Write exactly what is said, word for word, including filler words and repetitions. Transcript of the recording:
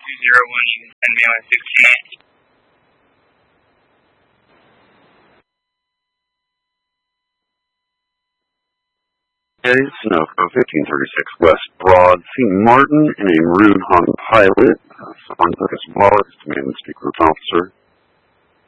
two zero one, you can send me on a sixteen. Sunoco fifteen thirty-six West Broad, Saint Martin, and a Maroon Hung pilot. Uh, Someone took us wallace, command and speak group officer.